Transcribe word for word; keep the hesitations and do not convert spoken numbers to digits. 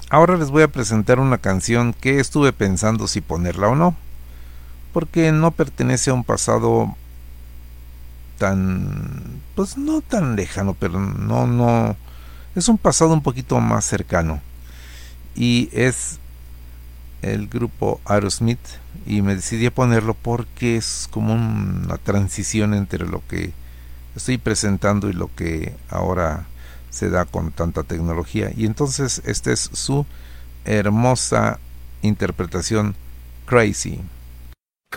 ahora les voy a presentar una canción que estuve pensando si ponerla o no, porque no pertenece a un pasado tan, pues no tan lejano, pero no, no, es un pasado un poquito más cercano. Y es el grupo Aerosmith, y me decidí a ponerlo porque es como una transición entre lo que estoy presentando y lo que ahora se da con tanta tecnología. Y entonces esta es su hermosa interpretación, Crazy.